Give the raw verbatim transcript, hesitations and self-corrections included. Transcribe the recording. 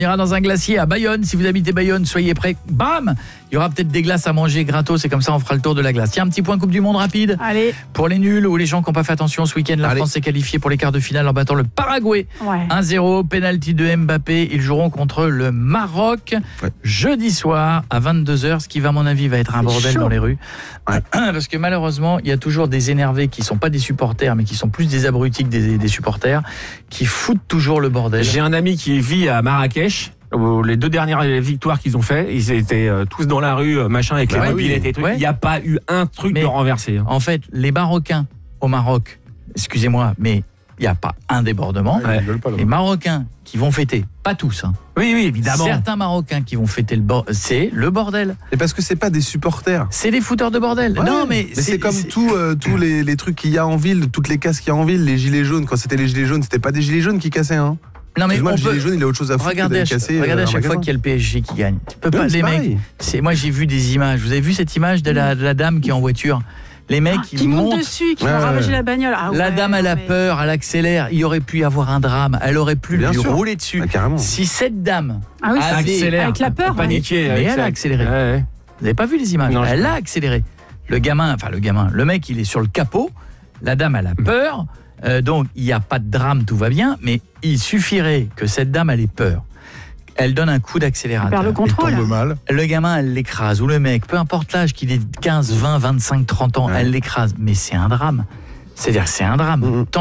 On ira dans un glacier à Bayonne. Si vous habitez Bayonne, soyez prêts. Bam! Il y aura peut-être des glaces à manger gratos. Et comme ça, on fera le tour de la glace. Tiens, un petit point Coupe du Monde rapide. Allez. Pour les nuls ou les gens qui n'ont pas fait attention ce week-end, la Allez. France s'est qualifiée pour les quarts de finale en battant le Paraguay. Ouais. un zéro, penalty de Mbappé. Ils joueront contre le Maroc Ouais. jeudi soir à vingt-deux heures, ce qui, à mon avis, va être un C'est bordel chaud. dans les rues. Ouais. Parce que malheureusement, il y a toujours des énervés qui ne sont pas des supporters, mais qui sont plus des abrutis que des, des supporters, qui foutent toujours le bordel. J'ai un ami qui vit à Marrakech. Où les deux dernières victoires qu'ils ont fait, ils étaient euh, tous dans la rue, euh, machin, avec Bah les oui, mobilettes et tout. ouais. Il n'y a pas eu un truc Mais- de renversé. hein. En fait, les Marocains au Maroc, excusez-moi, mais il n'y a pas un débordement. Ouais, ils rigolent pas, là. Les Marocains qui vont fêter, pas tous, hein, Oui, oui, évidemment. certains Marocains qui vont fêter le bordel, c'est le bordel. Et parce que c'est pas des supporters. C'est des fouteurs de bordel. Ouais, non, mais, c'est comme tout, euh, tous les, les trucs qu'il y a en ville, toutes les casses qu'il y a en ville, les gilets jaunes. Quand c'était les gilets jaunes, c'était pas des gilets jaunes qui cassaient. Hein. Non, mais Excuse-moi, on le gilet peut... jaune, il a autre chose à foutre que Regardez, à d'aller chaque, casser. regardez euh, à un chaque fois magasin. qu'il y a le P S G qui gagne. Tu peux Ouais, pas, mais c'est les mecs. pareil. C'est, moi, j'ai vu des images. Vous avez vu cette image de la, de la dame qui est en voiture? Les mecs, Ah, ils qui monte montent. dessus, qui Ouais, va ouais, ravager ouais. la bagnole. Ah La ouais, dame, elle a mais- peur, elle accélère. Il y aurait pu y avoir un drame. Elle aurait pu Bien lui sûr. rouler dessus. Ah, carrément. Si cette dame Ah oui, a c'est- des- Accélère. avec la peur, Paniqué. Mais avec elle ça. a accéléré. Ouais, ouais. Vous n'avez pas vu les images? Non, je Elle sais a pas. accéléré. Le gamin, enfin le gamin, le mec, il est sur le capot. La dame, elle a peur. Euh, donc, il n'y a pas de drame, tout va bien. Mais il suffirait que cette dame, elle ait peur. Elle donne un coup perd d'accélérateur. le Il contrôle. tombe mal. Le gamin, elle l'écrase. Ou le mec, peu importe l'âge, qu'il ait quinze, vingt, vingt-cinq, trente ans, Ouais. elle l'écrase. Mais c'est un drame. C'est-à-dire, c'est un drame. Mhm.